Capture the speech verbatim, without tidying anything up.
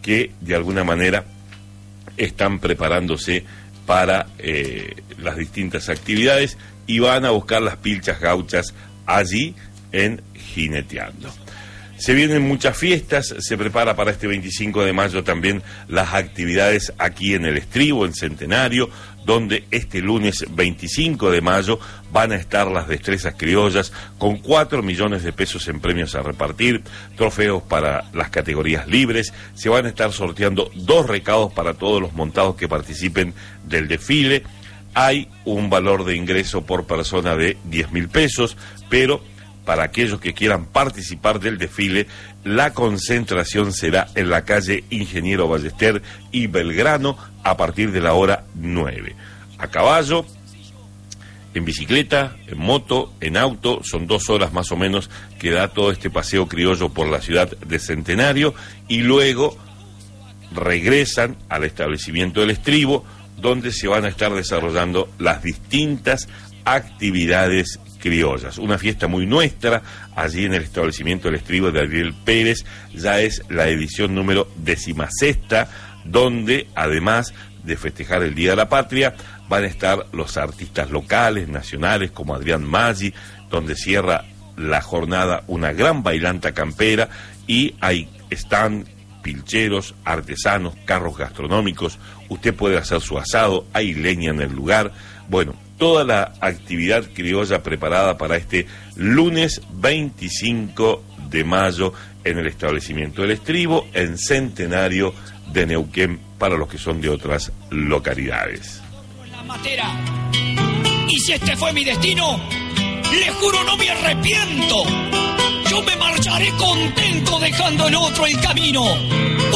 que de alguna manera están preparándose para eh, las distintas actividades y van a buscar las pilchas gauchas allí en Jineteando. Se vienen muchas fiestas, se prepara para este veinticinco de mayo también las actividades aquí en el Estribo, en Centenario, donde este lunes veinticinco de mayo van a estar las destrezas criollas con cuatro millones de pesos en premios a repartir, trofeos para las categorías libres, se van a estar sorteando dos recados para todos los montados que participen del desfile. Hay un valor de ingreso por persona de diez mil pesos, pero para aquellos que quieran participar del desfile, la concentración será en la calle Ingeniero Ballester y Belgrano a partir de la hora nueve. A caballo, en bicicleta, en moto, en auto, son dos horas más o menos que da todo este paseo criollo por la ciudad de Centenario, y luego regresan al establecimiento del Estribo, donde se van a estar desarrollando las distintas actividades criollas. Una fiesta muy nuestra, allí en el establecimiento del Estribo de Ariel Pérez, ya es la edición número decimasexta, donde además de festejar el Día de la Patria, van a estar los artistas locales, nacionales, como Adrián Maggi, donde cierra la jornada una gran bailanta campera, y hay stand, pilcheros, artesanos, carros gastronómicos, usted puede hacer su asado, hay leña en el lugar, bueno, toda la actividad criolla preparada para este lunes veinticinco de mayo en el establecimiento del Estribo, en Centenario de Neuquén, para los que son de otras localidades. La matera. Y si este fue mi destino, le juro no me arrepiento. Yo me marcharé contento dejando en otro el camino.